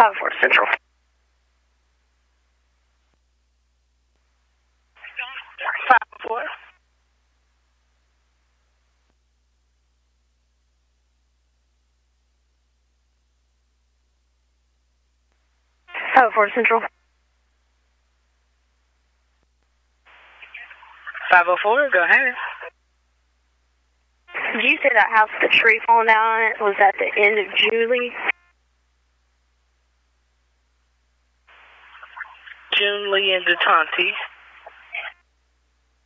504 Central. 504. 504 Central. 504, go ahead. Did you say that house with the tree falling down on it was at the end of Julie? June Lee and DeTonte.